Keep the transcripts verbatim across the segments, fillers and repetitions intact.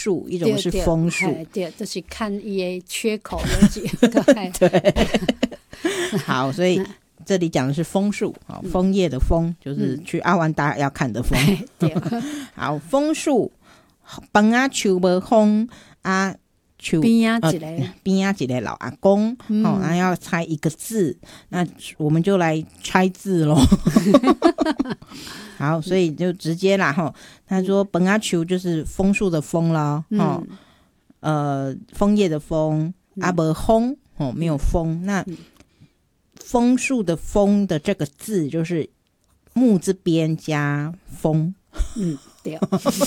树，一种是枫树。 对，就是看伊的缺口有几个。 对，好，所以这里讲的是枫树，好，枫叶的枫就是去阿湾达要看的枫。 对， 好，枫树，饭啊树无风啊。 边啊一个、 呃、边啊一个老阿公，嗯哦、那要猜一个字，那我们就来猜字咯。好，所以就直接啦哈。他说本阿球就是枫树的枫啦，嗯、哦，呃，枫叶的枫，啊不风哦，没有风。那枫树的枫的这个字就是木字边加风， 嗯，对。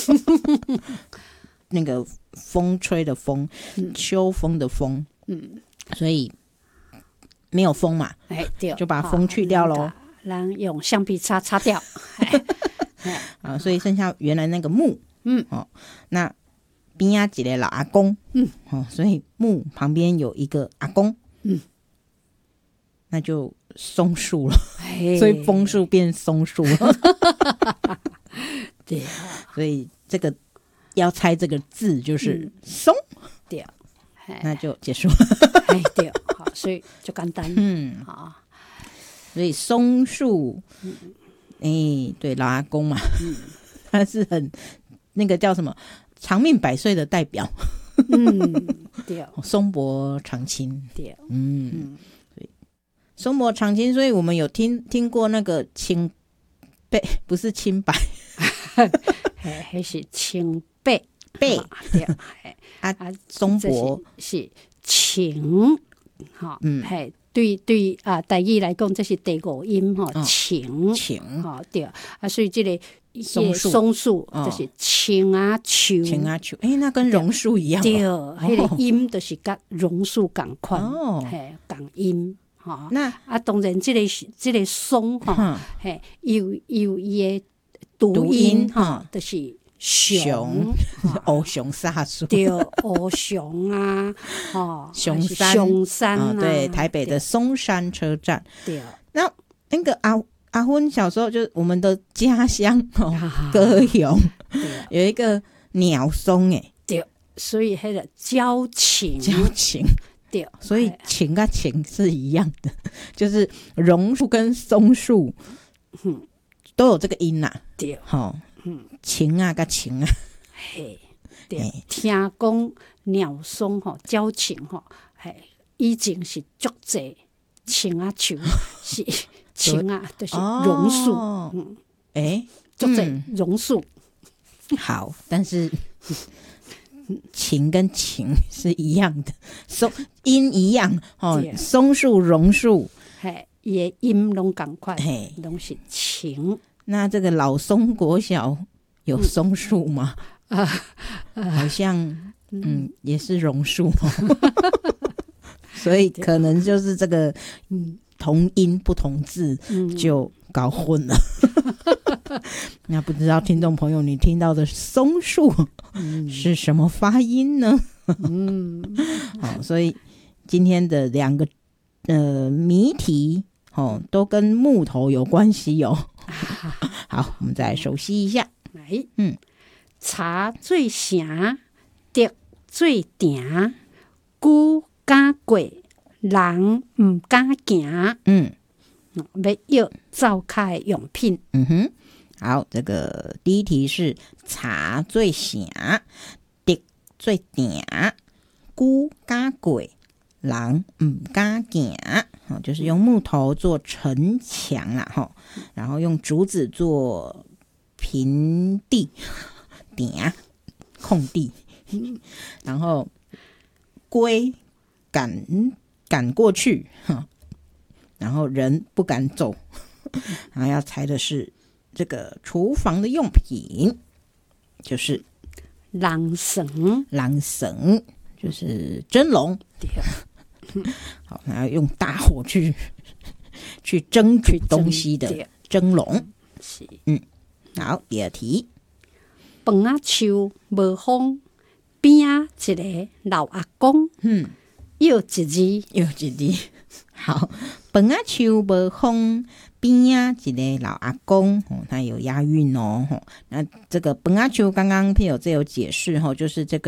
那个风吹的风，嗯、秋风的风，嗯，所以没有风嘛， 哎，对， 就把风去掉咯， 然后用橡皮擦擦掉， 啊，所以剩下原来那个木，嗯，哦，那边啊一个老阿公，嗯，哦，所以木旁边有一个阿公，嗯，那就松树了，所以枫树变松树了， 对， 所以这个。要猜这个字就是松，嗯、 对， 那就结束了。 哎，对，好，所以就简单，嗯，好， 所以松树，嗯，哎，对，老阿公嘛，嗯，他是很那个叫什么长命百岁的代表， 嗯，对， 松柏长青， 对， 嗯，嗯对，松柏长青，所以我们有听听过那个青白，不是青白， 还是青。贝贝对啊，松柏是晴，哈，嗯，嘿，对对啊，台语来讲，这是第五音哈，晴晴， 哈，对啊，所以这个松树松树就是青啊树， 青啊树，哎，那跟榕树一样， 对，那个音就是跟榕树同款，哦，嘿，同音。哈，那啊，当然，这个这个松哈，嘿，有有伊的读音哈，就是熊， 欧熊萨树， 对，欧熊啊，哦， 熊山， 熊山啊， 对，台北的松山车站， 对， 那那个阿阿芬小时候就是我们的家乡哦，高雄有一个鸟松哎， 对，所以那个交情， 交情。 对， 所以情跟情是一样的，就是榕树跟松树，嗯，都有这个音呐、啊。 对， 好、哦，嗯，情啊跟情啊， 嘿，对，听讲鸟松吼交情吼，嘿，以前是足济青啊树是青啊，就是榕树， 哦、 嗯， 哎， 足济榕树， 好，但是。情跟情是一样的，松音一样哦，松树、榕树， 嘿，也音拢同款，嘿，拢是情。 那这个老松国小有松树吗？嗯、啊，啊好像嗯也是榕树哦，所以可能就是这个嗯同音不同字就搞混了。那不知道听众朋友，你听到的松树是什么发音呢？嗯，好，所以今天的两个呃谜题哦，都跟木头有关系哦。好，我们再来熟悉一下。 来，嗯，茶最成，竹最定，久敢过，人唔敢行。嗯，要要灶开用品。 嗯哼。好，这个第一题是茶最成，竹最定，久敢过，人唔敢行。哦，就是用木头做城墙啦，哈，然后用竹子做平地，顶空地，然后龟赶赶过去，哈，然后人不敢走，然后要猜的是。这个厨房的用品就是狼绳， 狼绳就是蒸笼。好，然后用大火去去蒸煮东西的蒸笼。嗯，好，第二题。 饭啊树无风，边啊一个老阿公。嗯，又一字， 又一字。好，饭啊树无风。边啊，一个老阿公，哦，他有押韵哦。那这个本阿丘刚刚譬友这有解释哈，就是这个。